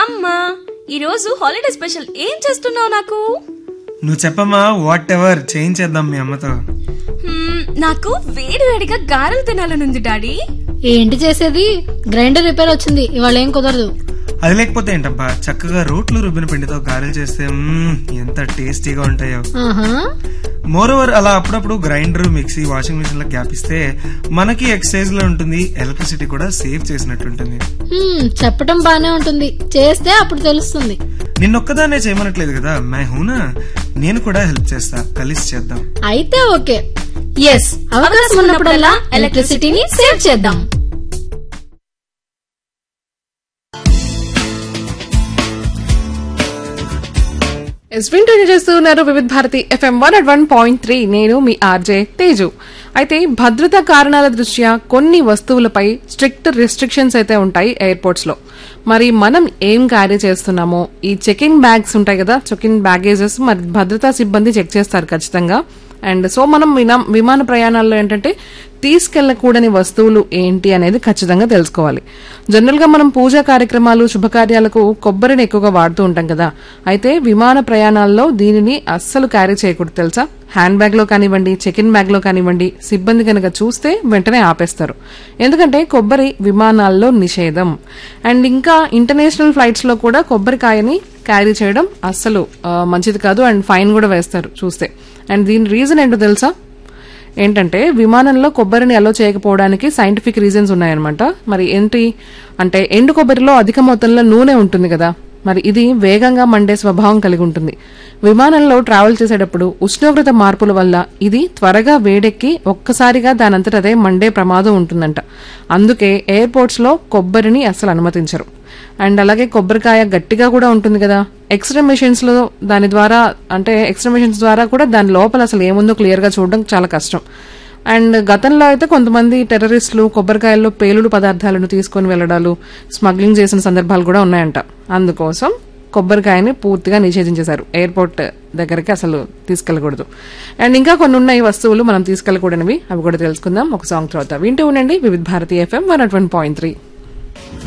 అమ్మా ఈరోజు holiday special ఏం చేస్తున్నావు నాకు? నువ్వు చెప్పమ్మా, వాట్ ఎవర్ చేయించేద్దాం మీ అమ్మతో. నాకు వేడి వేడిగా గారెలు తినాలనుంది డాడీ. ఏంటి చేసేది? గ్రైండర్ రిపేర్ వచ్చింది, ఇవాళ ఏం కుదరదు. అది లేకపోతే ఏంటబ్బా, చక్కగా రోట్లు రుబ్బిన పిండితో గారెలు చేస్తే ఎంత టేస్టీగా ఉంటాయో. మోరోవర్ అలా అప్పుడప్పుడు గ్రైండర్, మిక్సీ, వాషింగ్ మిషన్ లో గ్యాప్ ఇస్తే మనకి ఎక్సైజ్ లో ఉంటుంది, ఎలక్ట్రిసిటీ కూడా సేవ్ చేసినట్టు ఉంటుంది. చెప్పటం బానే ఉంటుంది, చేస్తే అప్పుడు తెలుస్తుంది. నిన్నొక్కదాన్నే చేయమనట్లేదు కదా, మై హూనా, నేను కూడా హెల్ప్ చేస్తా, కలిసి చేద్దాం. అయితే ఓకే. ఎస్, అవకాశం ఉన్నప్పుడల్లా ఎలక్ట్రిసిటీని సేవ్ చేద్దాం. వింటూనే చేస్తున్నారు వివిధ భారతి FM 101.3. నేను మీ ఆర్జే తేజు. అయితే భద్రతా కారణాల దృష్ట్యా కొన్ని వస్తువులపై స్ట్రిక్ట్ రిస్ట్రిక్షన్స్ అయితే ఉంటాయి ఎయిర్పోర్ట్స్ లో. మరి మనం ఏం క్యారీ చేస్తున్నామో, ఈ చెకింగ్ బ్యాగ్స్ ఉంటాయి కదా, చెకింగ్ బ్యాగేజెస్ మరి భద్రతా సిబ్బంది చెక్ చేస్తారు ఖచ్చితంగా. అండ్ సో మనం విమాన ప్రయాణాల్లో ఏంటంటే తీసుకెళ్లకూడని వస్తువులు ఏంటి అనేది ఖచ్చితంగా తెలుసుకోవాలి. జనరల్ గా మనం పూజా కార్యక్రమాలు, శుభకార్యాలకు కొబ్బరిని ఎక్కువగా వాడుతూ ఉంటాం కదా. అయితే విమాన ప్రయాణాల్లో దీనిని అస్సలు క్యారీ చేయకూడదు తెలుసా. హ్యాండ్ బ్యాగ్ లో కానివ్వండి, చెకిన్ బ్యాగ్ లో కానివ్వండి, సిబ్బంది కనుక చూస్తే వెంటనే ఆపేస్తారు. ఎందుకంటే కొబ్బరి విమానాల్లో నిషేధం. అండ్ ఇంకా ఇంటర్నేషనల్ ఫ్లైట్స్ లో కూడా కొబ్బరికాయని క్యారీ చేయడం అస్సలు మంచిది కాదు, అండ్ ఫైన్ కూడా వేస్తారు చూస్తే. అండ్ దీని రీజన్ ఏంటో తెలుసా? ఏంటంటే విమానంలో కొబ్బరిని అలో చేయకపోవడానికి సైంటిఫిక్ రీజన్స్ ఉన్నాయన్నమాట. మరి ఏంటి అంటే, ఎండు కొబ్బరిలో అధిక మొత్తంలో నూనె ఉంటుంది కదా, మరి ఇది వేగంగా మండే స్వభావం కలిగి ఉంటుంది. విమానంలో ట్రావెల్ చేసేటప్పుడు ఉష్ణోగ్రత మార్పుల వల్ల ఇది త్వరగా వేడెక్కి ఒక్కసారిగా దానంతట అదే మండే ప్రమాదం ఉంటుందంట. అందుకే ఎయిర్పోర్ట్స్ లో కొబ్బరిని అస్సలు అనుమతించరు. అండ్ అలాగే కొబ్బరికాయ గట్టిగా కూడా ఉంటుంది కదా, ఎక్స్రే మెషిన్స్ లో దాని ద్వారా అంటే ఎక్స్రే మెషిన్స్ ద్వారా కూడా దాని లోపల అసలు ఏముందో క్లియర్ గా చూడడం చాలా కష్టం. అండ్ గతంలో అయితే కొంతమంది టెర్రరిస్టులు కొబ్బరికాయల్లో పేలుడు పదార్థాలను తీసుకుని వెళ్లడాలు, స్మగ్లింగ్ చేసిన సందర్భాలు కూడా ఉన్నాయంట. అందుకోసం కొబ్బరికాయని పూర్తిగా నిషేధించేశారు, ఎయిర్పోర్ట్ దగ్గరికి అసలు తీసుకెళ్లకూడదు. అండ్ ఇంకా కొన్ని ఉన్నాయి వస్తువులు మనం తీసుకెళ్లకూడనివి, అవి కూడా తెలుసుకుందాం ఒక సాంగ్ తర్వాత. వింటూ ఉండండి వివిధ భారతి FM 101.3.